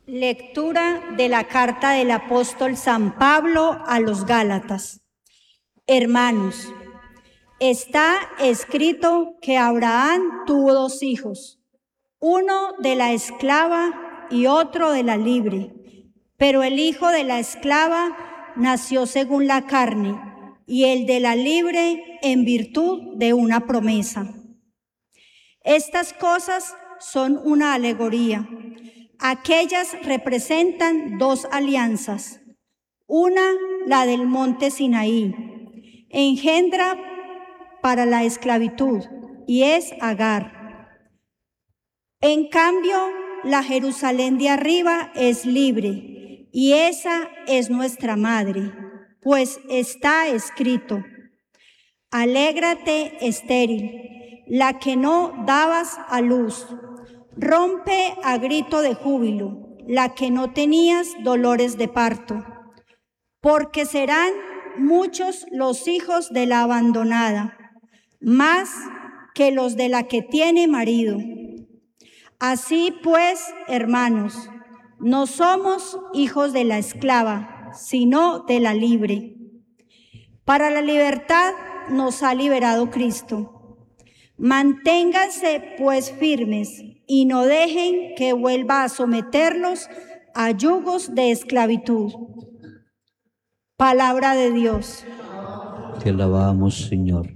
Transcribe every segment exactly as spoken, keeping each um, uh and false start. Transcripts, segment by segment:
Lectura de la carta del apóstol San Pablo a los Gálatas. Hermanos, está escrito que Abraham tuvo dos hijos, uno de la esclava y otro de la libre. Pero el hijo de la esclava nació según la carne y el de la libre en virtud de una promesa. Estas cosas son una alegoría. Aquellas representan dos alianzas. Una, la del monte Sinaí, engendra para la esclavitud y es Agar. En cambio, la Jerusalén de arriba es libre y esa es nuestra madre, pues está escrito: alégrate, estéril, la que no dabas a luz. Rompe a grito de júbilo, la que no tenías dolores de parto, porque serán muchos los hijos de la abandonada, más que los de la que tiene marido. Así pues, hermanos, no somos hijos de la esclava, sino de la libre. Para la libertad nos ha liberado Cristo. Manténganse pues firmes y no dejen que vuelva a someterlos a yugos de esclavitud. Palabra de Dios. Te alabamos, Señor.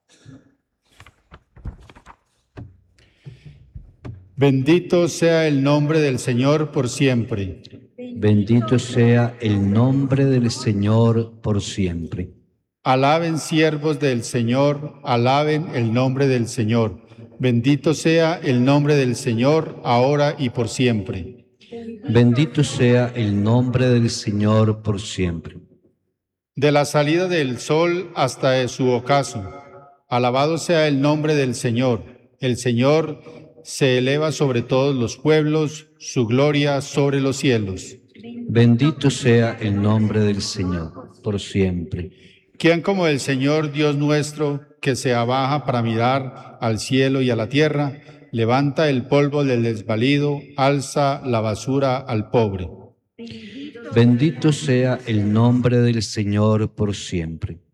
Bendito sea el nombre del Señor por siempre. Bendito sea el nombre del Señor por siempre. Alaben siervos del Señor, alaben el nombre del Señor. Bendito sea el nombre del Señor, ahora y por siempre. Bendito sea el nombre del Señor por siempre. De la salida del sol hasta su ocaso, alabado sea el nombre del Señor. El Señor se eleva sobre todos los pueblos, su gloria sobre los cielos. Bendito sea el nombre del Señor por siempre. ¿Quién como el Señor Dios nuestro, que se abaja para mirar al cielo y a la tierra, levanta el polvo del desvalido, alza la basura al pobre? Bendito sea el nombre del Señor por siempre.